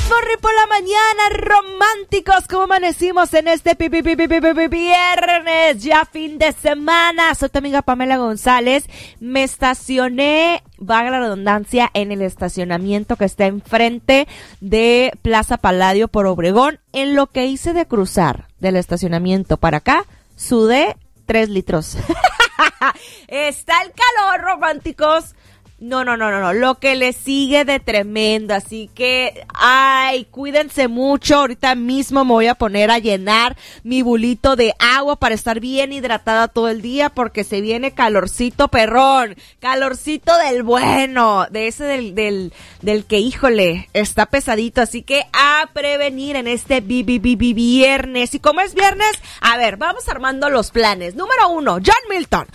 Morri por la mañana, románticos, ¿cómo amanecimos en este viernes? Ya fin de semana. Soy tu amiga Pamela González. Me estacioné, valga la redundancia, en el estacionamiento que está enfrente de Plaza Palladio por Obregón. En lo que hice de cruzar del estacionamiento para acá, sudé 3 litros. Está el calor, románticos. No, lo que le sigue de tremendo, así que, cuídense mucho, ahorita mismo me voy a poner a llenar mi bulito de agua para estar bien hidratada todo el día, porque se viene calorcito perrón, calorcito del bueno, de ese del que, híjole, está pesadito, así que a prevenir en este viernes. Y como es viernes, a ver, vamos armando los planes. Número 1, John Milton,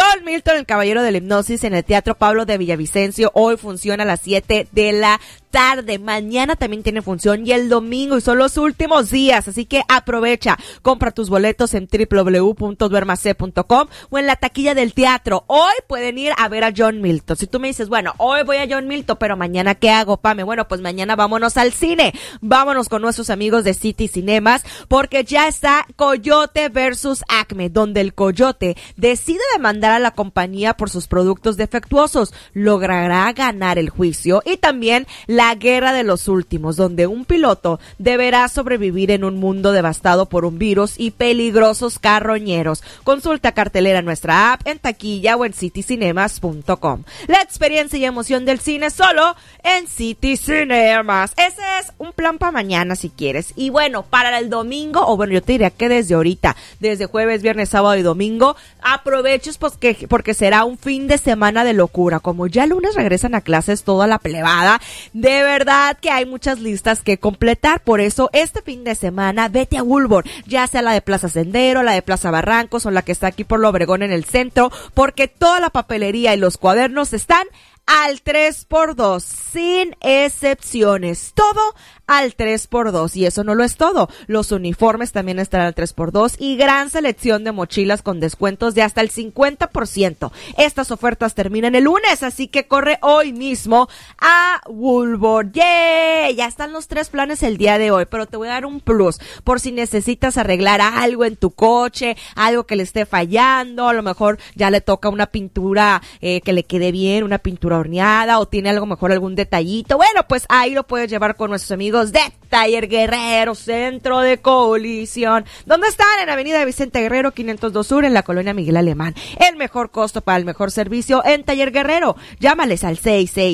el caballero de la hipnosis en el Teatro Pablo de Villavicencio, hoy funciona a las 7 de la tarde. Mañana también tiene función y el domingo, y son los últimos días, así que aprovecha, compra tus boletos en www.duermase.com o en la taquilla del teatro. Hoy pueden ir a ver a John Milton. Si tú me dices, bueno, hoy voy a John Milton, pero mañana ¿qué hago, Pame? Bueno, pues mañana vámonos al cine, vámonos con nuestros amigos de City Cinemas, porque ya está Coyote versus Acme, donde el Coyote decide demandar a la compañía por sus productos defectuosos. Logrará ganar el juicio. Y también La Guerra de los Últimos, donde un piloto deberá sobrevivir en un mundo devastado por un virus y peligrosos carroñeros. Consulta cartelera en nuestra app, en taquilla o en citycinemas.com. La experiencia y emoción del cine solo en City Cinemas. Ese es un plan para mañana si quieres. Y bueno, para el domingo, o bueno, yo te diría que desde ahorita, desde jueves, viernes, sábado y domingo, aproveches porque será un fin de semana de locura. Como ya el lunes regresan a clases toda la plebada, de verdad que hay muchas listas que completar. Por eso este fin de semana vete a Woolworth, ya sea la de Plaza Sendero, la de Plaza Barrancos o la que está aquí por Lo Obregón en el centro, porque toda la papelería y los cuadernos están al 3x2, sin excepciones, todo al 3x2. Y eso no lo es todo, los uniformes también estarán al 3x2 y gran selección de mochilas con descuentos de hasta el 50%. Estas ofertas terminan el lunes, así que corre hoy mismo a Woolworth. ¡Yeah! Ya están los 3 planes el día de hoy, pero te voy a dar un plus por si necesitas arreglar algo en tu coche, algo que le esté fallando, a lo mejor ya le toca una pintura que le quede bien, una pintura horneada, o tiene algo mejor, algún detallito. Bueno, pues ahí lo puedes llevar con nuestros amigos de Taller Guerrero, Centro de Colisión. ¿Dónde están? En Avenida Vicente Guerrero 502 Sur, en la colonia Miguel Alemán. El mejor costo para el mejor servicio en Taller Guerrero. Llámales al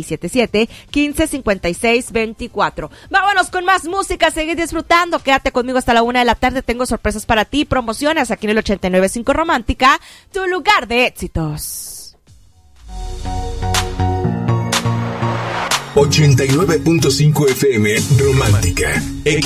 6677-155624. Vámonos con más música, seguid disfrutando. Quédate conmigo hasta la 1 de la tarde. Tengo sorpresas para ti, promociones aquí en el 89.5 Romántica, tu lugar de éxitos. 89.5 FM Romántica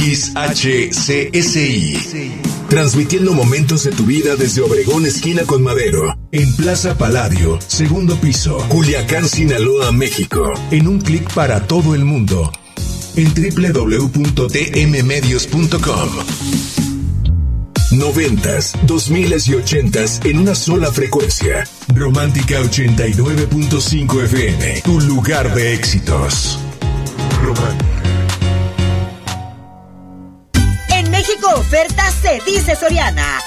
XHCSI, transmitiendo momentos de tu vida desde Obregón esquina con Madero, en Plaza Palladio, segundo piso, Culiacán, Sinaloa, México, en un clic para todo el mundo, en www.tmmedios.com. 90s, 2000s y 80s en una sola frecuencia. Romántica 89.5 FM, tu lugar de éxitos. En México oferta se dice Soriana.